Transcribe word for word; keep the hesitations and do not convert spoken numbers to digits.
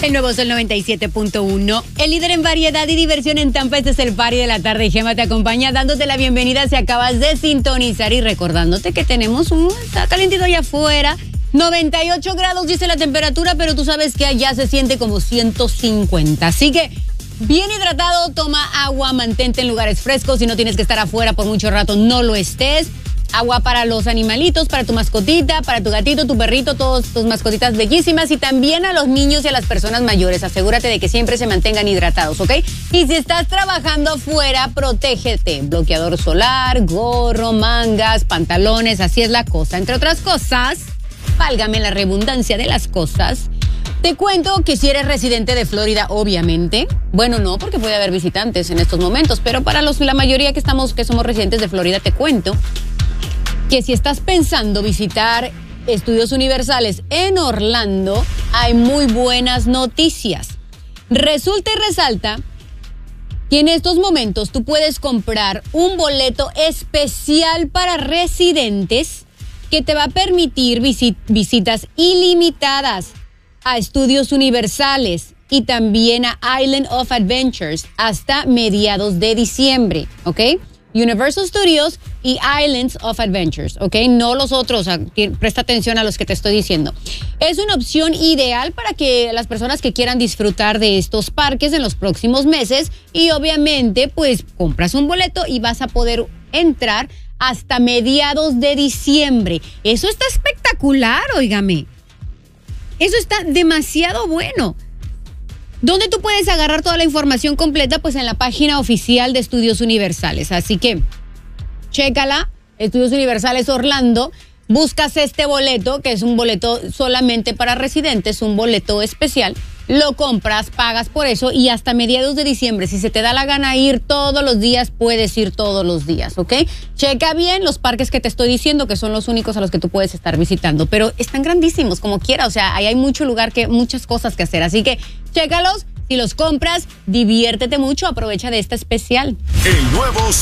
El nuevo Sol noventa y siete punto uno. El líder en variedad y diversión en Tampa. Este es el Party de la tarde. Gema te acompaña dándote la bienvenida si acabas de sintonizar y recordándote que tenemos un... Está calentito allá afuera. noventa y ocho grados dice la temperatura, pero tú sabes que allá se siente como ciento cincuenta. Así que bien hidratado, toma agua, mantente en lugares frescos. Si no tienes que estar afuera por mucho rato, no lo estés. Agua para los animalitos, para tu mascotita, para tu gatito, tu perrito, todas tus mascotitas bellísimas, y también a los niños y a las personas mayores. Asegúrate de que siempre se mantengan hidratados, ¿ok? Y si estás trabajando afuera, protégete. Bloqueador solar, gorro, mangas, pantalones, así es la cosa. Entre otras cosas, válgame la redundancia de las cosas, te cuento que si eres residente de Florida, obviamente, bueno, no, porque puede haber visitantes en estos momentos, pero para los, la mayoría que estamos, que somos residentes de Florida, te cuento que si estás pensando visitar Estudios Universales en Orlando, hay muy buenas noticias. Resulta y resalta que en estos momentos tú puedes comprar un boleto especial para residentes que te va a permitir visit- visitas ilimitadas a Estudios Universales y también a Island of Adventures hasta mediados de diciembre, ¿ok? Universal Studios y Islands of Adventures, ¿ok? No los otros, presta atención a los que te estoy diciendo. Es una opción ideal para que las personas que quieran disfrutar de estos parques en los próximos meses, y obviamente pues compras un boleto y vas a poder entrar hasta mediados de diciembre. Eso está espectacular, óigame. Eso está demasiado bueno. ¿Dónde tú puedes agarrar toda la información completa? Pues en la página oficial de Estudios Universales. Así que, chécala, Estudios Universales Orlando. Buscas este boleto, que es un boleto solamente para residentes, un boleto especial. Lo compras, pagas por eso, y hasta mediados de diciembre, si se te da la gana ir todos los días, puedes ir todos los días, ¿ok? Checa bien los parques que te estoy diciendo, que son los únicos a los que tú puedes estar visitando, pero están grandísimos, como quiera, o sea, ahí hay mucho lugar, que muchas cosas que hacer, así que chécalos. Si los compras, diviértete mucho, aprovecha de esta especial. El nuevo